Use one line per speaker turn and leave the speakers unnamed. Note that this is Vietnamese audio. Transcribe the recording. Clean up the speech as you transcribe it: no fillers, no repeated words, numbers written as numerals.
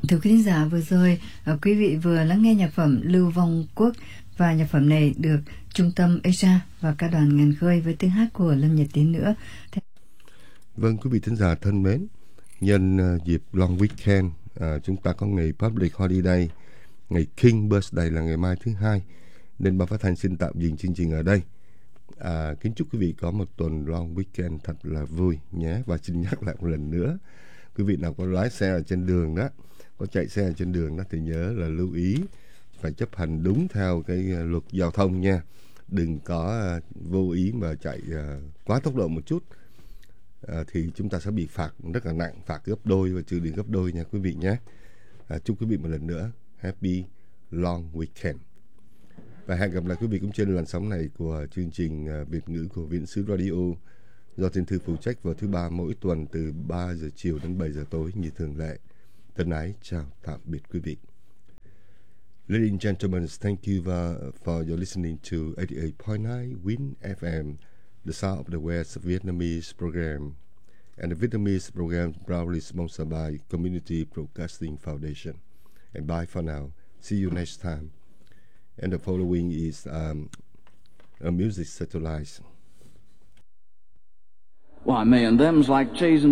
Thưa quý thính giả, vừa rồi quý vị vừa lắng nghe nhạc phẩm Lưu Vong Quốc, và nhạc phẩm này được Trung tâm Asia và các đoàn ngàn khơi với tiếng hát của Lâm Nhật Tiến nữa.
Vâng, quý vị thính giả thân mến, nhân dịp long weekend, chúng ta có ngày public holiday, ngày King Birthday là ngày mai thứ Hai, nên Ban Phát thanh xin tạm dừng chương trình ở đây. Kính chúc quý vị có một tuần long weekend thật là vui nhé. Và xin nhắc lại một lần nữa, quý vị nào có lái xe ở trên đường đó, có chạy xe ở trên đường đó thì nhớ là lưu ý phải chấp hành đúng theo cái luật giao thông nha. Đừng có vô ý mà chạy quá tốc độ một chút, thì chúng ta sẽ bị phạt rất là nặng, phạt gấp đôi và trừ điểm gấp đôi nha quý vị nhé. Chúc quý vị một lần nữa happy long weekend. Và hẹn gặp lại quý vị cũng trên làn sóng này của chương trình Việt ngữ của Viễn xứ Radio, do Thiên Thư phụ trách vào thứ Ba mỗi tuần từ 3 giờ chiều đến 7 giờ tối như thường lệ. Thân ái chào tạm biệt quý vị. Ladies and gentlemen, thank you for your listening to 88.9 Win FM, the Sound of the West Vietnamese program. And the Vietnamese program proudly sponsored by Community Broadcasting Foundation. And bye for now. See you next time. And the following is a music satellite.
Why, man, them's like cheese and